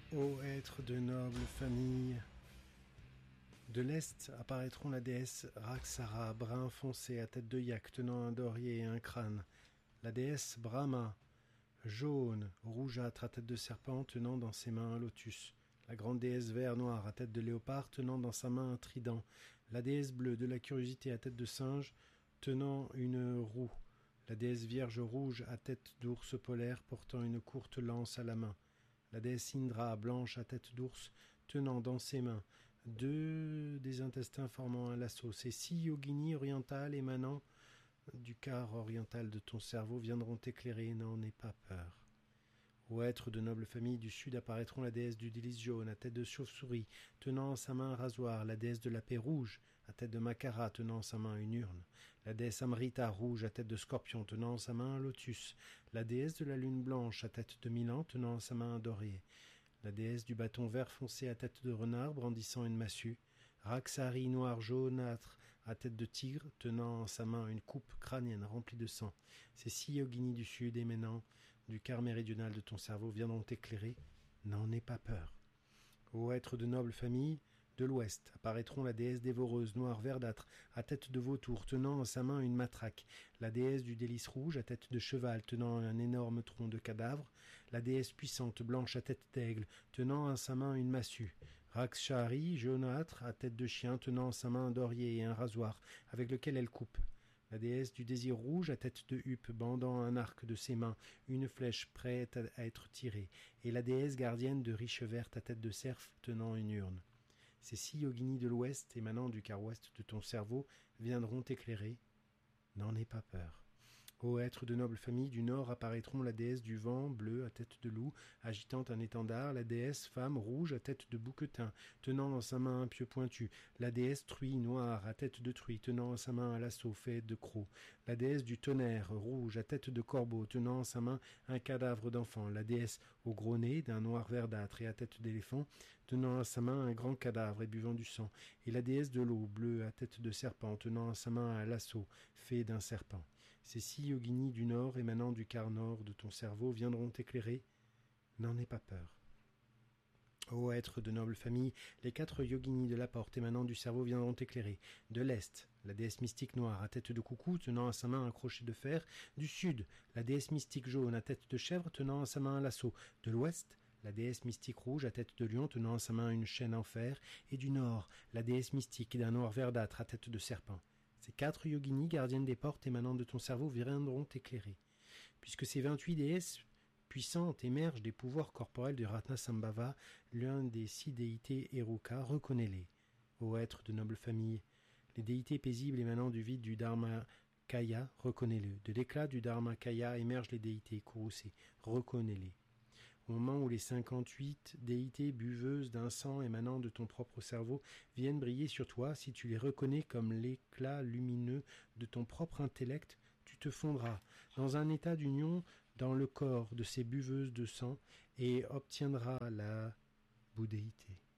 Ô être de noble famille, de l'Est apparaîtront la déesse Raksara, brun foncé à tête de yak, tenant un dorier et un crâne. La déesse Brahma, jaune, rougeâtre à tête de serpent, tenant dans ses mains un lotus. La grande déesse vert noir à tête de léopard, tenant dans sa main un trident. La déesse bleue de la curiosité à tête de singe, tenant une roue. La déesse vierge rouge à tête d'ours polaire, portant une courte lance à la main. La déesse Indra, blanche à tête d'ours, tenant dans ses mains deux des intestins formant un lasso. Ces 6 yoginis orientales émanant du quart oriental de ton cerveau viendront t'éclairer, n'en aie pas peur. Ô être de noble famille, du sud apparaîtront la déesse du délice jaune, à tête de chauve-souris, tenant en sa main un rasoir, la déesse de la paix rouge, à tête de Makara, tenant en sa main une urne, la déesse Amrita, rouge, à tête de scorpion, tenant en sa main un lotus, la déesse de la lune blanche, à tête de Milan, tenant en sa main un dorier, la déesse du bâton vert foncé, à tête de renard, brandissant une massue, Raksari noir jaunâtre, à tête de tigre, tenant en sa main une coupe crânienne remplie de sang. Ces 6 yoginis du sud émanant du quart méridional de ton cerveau viendront t'éclairer, n'en aie pas peur. Ô être de noble famille, de l'ouest apparaîtront la déesse dévoreuse, noire verdâtre, à tête de vautour, tenant en sa main une matraque, la déesse du délice rouge, à tête de cheval, tenant un énorme tronc de cadavre, la déesse puissante, blanche à tête d'aigle, tenant en sa main une massue, Rakshari, jaunâtre, à tête de chien, tenant en sa main un dorier et un rasoir, avec lequel elle coupe. La déesse du désir rouge, à tête de huppe, bandant un arc de ses mains, une flèche prête à être tirée, et la déesse gardienne de riche verte, à tête de cerf, tenant une urne. Ces 6 yoginis de l'ouest, émanant du quart ouest de ton cerveau, viendront t'éclairer. N'en aie pas peur. Ô être de noble famille, du nord apparaîtront la déesse du vent, bleue à tête de loup, agitant un étendard, la déesse femme rouge à tête de bouquetin, tenant dans sa main un pieu pointu, la déesse truie noire à tête de truie, tenant en sa main un lasso fait de crocs, la déesse du tonnerre rouge à tête de corbeau, tenant en sa main un cadavre d'enfant, la déesse au gros nez d'un noir verdâtre et à tête d'éléphant, tenant en sa main un grand cadavre et buvant du sang, et la déesse de l'eau, bleue à tête de serpent, tenant en sa main un lasso fait d'un serpent. Ces 6 yoginis du nord émanant du quart nord de ton cerveau viendront t'éclairer. N'en aie pas peur. Ô être de noble famille, les 4 yoginis de la porte émanant du cerveau viendront t'éclairer. De l'est, la déesse mystique noire à tête de coucou tenant à sa main un crochet de fer. Du sud, la déesse mystique jaune à tête de chèvre tenant à sa main un lasso. De l'ouest, la déesse mystique rouge à tête de lion tenant à sa main une chaîne en fer. Et du nord, la déesse mystique d'un noir verdâtre à tête de serpent. Ces 4 yoginis, gardiennes des portes émanant de ton cerveau, viendront t'éclairer. Puisque ces 28 déesses puissantes émergent des pouvoirs corporels de Ratnasambhava, l'un des 6 déités Heruka, reconnais-les, ô être de noble famille. Les déités paisibles émanant du vide du Dharmakaya, reconnais-le. De l'éclat du Dharmakaya émergent les déités courroucées, reconnais-les. Au moment où les 58 déités buveuses d'un sang émanant de ton propre cerveau viennent briller sur toi, si tu les reconnais comme l'éclat lumineux de ton propre intellect, tu te fondras dans un état d'union dans le corps de ces buveuses de sang et obtiendras la bouddhéité.